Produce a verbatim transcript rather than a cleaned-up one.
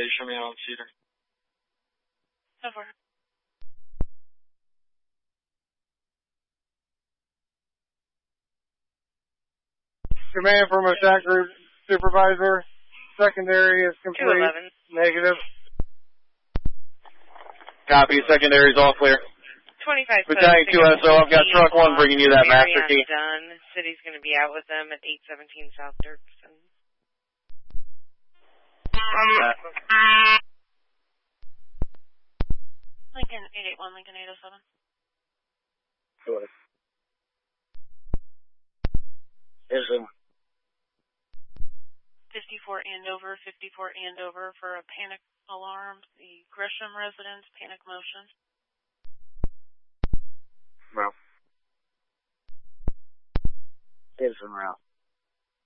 you show me out on Cedar? So far. Command from attack group supervisor. Secondary is complete. two eleven. Negative. Copy. Secondary is all clear. twenty-five. Battalion two S O, I've got truck one bringing you that master key. Done. City's going to be out with them at eight seventeen South Dirksen. Lincoln eight eight one, Lincoln eight oh seven. Good. Listen. fifty-four Andover, fifty-four Andover for a panic alarm. The Gresham residence, panic motion. Well. Citizen route.